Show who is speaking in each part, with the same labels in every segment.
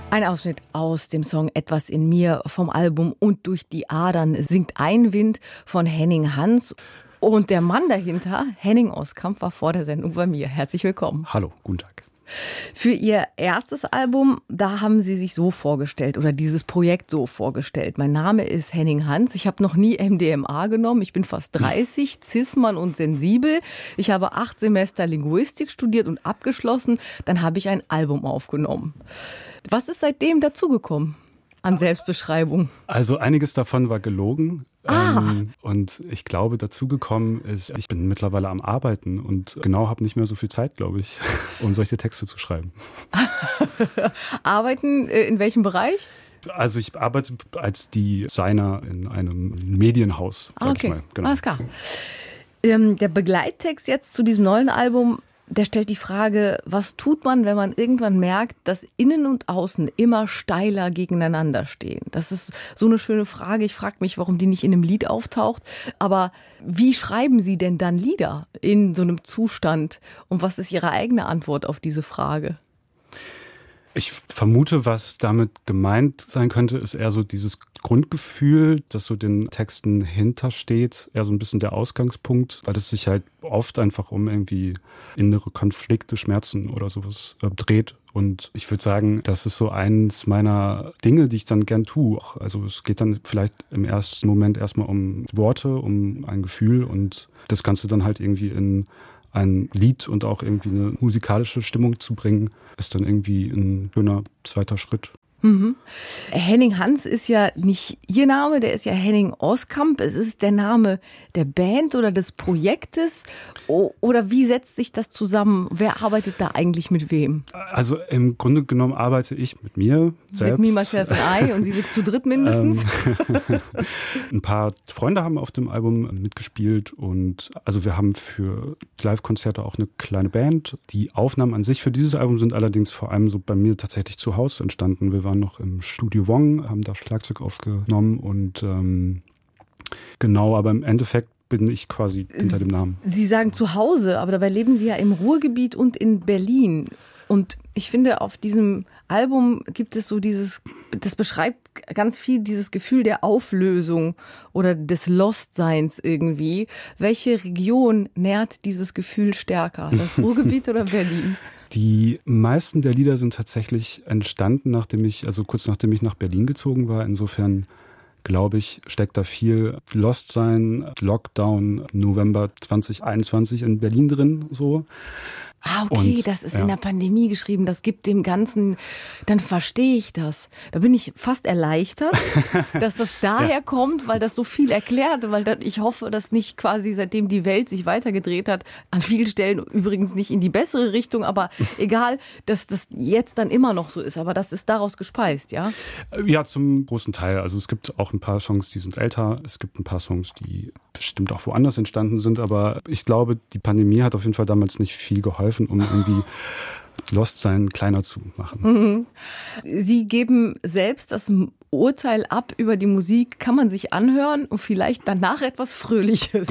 Speaker 1: Ein Ausschnitt aus dem Song Etwas in mir vom Album Und durch die Adern singt ein Wind von Henning Hans. Und der Mann dahinter, Henning Oskamp, war vor der Sendung bei mir. Herzlich willkommen.
Speaker 2: Hallo, guten Tag.
Speaker 1: Für Ihr erstes Album, da haben Sie sich so vorgestellt oder dieses Projekt so vorgestellt. Mein Name ist Henning Hans. Ich habe noch nie MDMA genommen. Ich bin fast 30, Cis-Mann und sensibel. Ich habe 8 Semester Linguistik studiert und abgeschlossen. Dann habe ich ein Album aufgenommen. Was ist seitdem dazugekommen an Selbstbeschreibung?
Speaker 2: Also einiges davon war gelogen. Und ich glaube, dazugekommen ist, ich bin mittlerweile am Arbeiten und habe nicht mehr so viel Zeit, glaube ich, um solche Texte zu schreiben.
Speaker 1: Arbeiten in welchem Bereich?
Speaker 2: Also ich arbeite als Designer in einem Medienhaus, sag ich mal. Genau.
Speaker 1: Alles klar. Der Begleittext jetzt zu diesem neuen Album, der stellt die Frage, was tut man, wenn man irgendwann merkt, dass Innen und Außen immer steiler gegeneinander stehen? Das ist so eine schöne Frage. Ich frage mich, warum die nicht in einem Lied auftaucht. Aber wie schreiben Sie denn dann Lieder in so einem Zustand? Und was ist Ihre eigene Antwort auf diese Frage?
Speaker 2: Ich vermute, was damit gemeint sein könnte, ist eher so dieses Grundgefühl, das so den Texten hintersteht, eher so ein bisschen der Ausgangspunkt, weil es sich halt oft einfach um irgendwie innere Konflikte, Schmerzen oder sowas dreht. Und ich würde sagen, das ist so eins meiner Dinge, die ich dann gern tue. Also es geht dann vielleicht im ersten Moment erstmal um Worte, um ein Gefühl und das Ganze dann halt irgendwie in ein Lied und auch irgendwie eine musikalische Stimmung zu bringen, ist dann irgendwie ein schöner zweiter Schritt.
Speaker 1: Mhm. Henning Hans ist ja nicht Ihr Name, der ist ja Henning Oskamp. Es ist der Name der Band oder des Projektes. Oder wie setzt sich das zusammen? Wer arbeitet da eigentlich mit wem?
Speaker 2: Also im Grunde genommen arbeite ich mit mir selbst.
Speaker 1: Mit Me, Myself and I und Sie sind zu dritt mindestens?
Speaker 2: Ein paar Freunde haben auf dem Album mitgespielt und also wir haben für Live-Konzerte auch eine kleine Band. Die Aufnahmen an sich für dieses Album sind allerdings vor allem so bei mir tatsächlich zu Hause entstanden. Wir waren noch im Studio Wong, haben da Schlagzeug aufgenommen und aber im Endeffekt bin ich quasi hinter dem Namen.
Speaker 1: Sie sagen zu Hause, aber dabei leben Sie ja im Ruhrgebiet und in Berlin. Und ich finde, auf diesem Album gibt es so das beschreibt ganz viel dieses Gefühl der Auflösung oder des Lostseins irgendwie. Welche Region nährt dieses Gefühl stärker? Das Ruhrgebiet oder Berlin?
Speaker 2: Die meisten der Lieder sind tatsächlich entstanden, kurz nachdem ich nach Berlin gezogen war. Insofern, glaube ich, steckt da viel Lostsein, Lockdown, November 2021 in Berlin drin, so.
Speaker 1: Okay, und, das ist in der Pandemie geschrieben, das gibt dem Ganzen, dann verstehe ich das. Da bin ich fast erleichtert, dass das daher kommt, weil das so viel erklärt, weil ich hoffe, dass nicht quasi seitdem die Welt sich weitergedreht hat, an vielen Stellen übrigens nicht in die bessere Richtung, aber egal, dass das jetzt dann immer noch so ist, aber das ist daraus gespeist, ja?
Speaker 2: Ja, zum großen Teil. Also es gibt auch ein paar Songs, die sind älter, es gibt ein paar Songs, die bestimmt auch woanders entstanden sind, aber ich glaube, die Pandemie hat auf jeden Fall damals nicht viel geholfen, um irgendwie Lost-Sein kleiner zu machen.
Speaker 1: Sie geben selbst das Urteil ab über die Musik, kann man sich anhören und vielleicht danach etwas Fröhliches.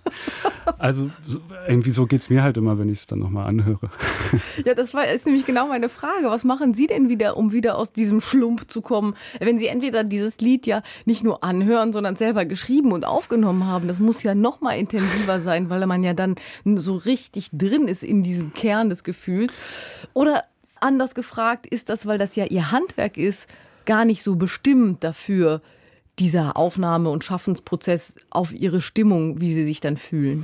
Speaker 2: Also irgendwie so geht's mir halt immer, wenn ich es dann nochmal anhöre.
Speaker 1: Ja, ist nämlich genau meine Frage. Was machen Sie denn wieder, um wieder aus diesem Schlump zu kommen? Wenn Sie entweder dieses Lied ja nicht nur anhören, sondern selber geschrieben und aufgenommen haben, das muss ja noch mal intensiver sein, weil man ja dann so richtig drin ist in diesem Kern des Gefühls. Oder anders gefragt, ist das, weil das ja Ihr Handwerk ist, gar nicht so bestimmt dafür, dieser Aufnahme- und Schaffensprozess auf Ihre Stimmung, wie Sie sich dann fühlen?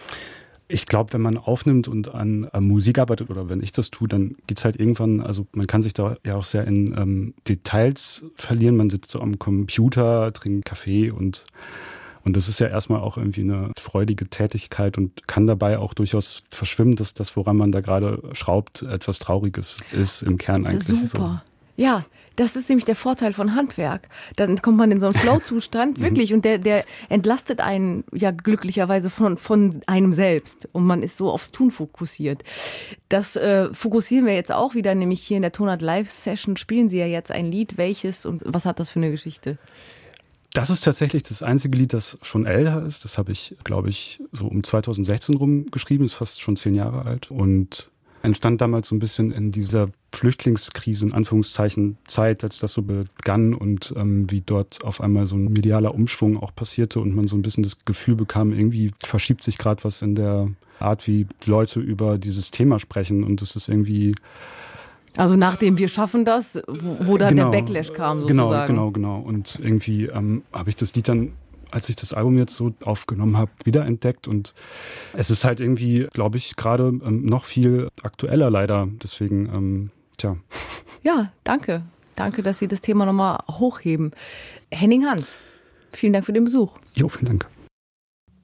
Speaker 2: Ich glaube, wenn man aufnimmt und an Musik arbeitet oder wenn ich das tue, dann geht's halt irgendwann, also man kann sich da ja auch sehr in Details verlieren. Man sitzt so am Computer, trinkt Kaffee und das ist ja erstmal auch irgendwie eine freudige Tätigkeit und kann dabei auch durchaus verschwimmen, dass das, woran man da gerade schraubt, etwas Trauriges ist im Kern eigentlich.
Speaker 1: Super. So. Ja, das ist nämlich der Vorteil von Handwerk. Dann kommt man in so einen Flow-Zustand, wirklich, und der entlastet einen ja glücklicherweise von einem selbst und man ist so aufs Tun fokussiert. Das fokussieren wir jetzt auch wieder, nämlich hier in der Tonart Live-Session spielen Sie ja jetzt ein Lied. Welches und was hat das für eine Geschichte?
Speaker 2: Das ist tatsächlich das einzige Lied, das schon älter ist. Das habe ich, glaube ich, so um 2016 rum geschrieben, ist fast schon 10 Jahre alt und entstand damals so ein bisschen in dieser Flüchtlingskrise, in Anführungszeichen, Zeit, als das so begann und wie dort auf einmal so ein medialer Umschwung auch passierte und man so ein bisschen das Gefühl bekam, irgendwie verschiebt sich gerade was in der Art, wie Leute über dieses Thema sprechen und es ist irgendwie...
Speaker 1: Also nachdem wir schaffen das, wo dann der Backlash kam sozusagen.
Speaker 2: Genau. Und irgendwie habe ich das Lied dann, als ich das Album jetzt so aufgenommen habe, wiederentdeckt. Und es ist halt irgendwie, glaube ich, gerade noch viel aktueller leider. Deswegen,
Speaker 1: Ja, danke. Danke, dass Sie das Thema nochmal hochheben. Henning Hans, vielen Dank für den Besuch.
Speaker 2: Jo, vielen Dank.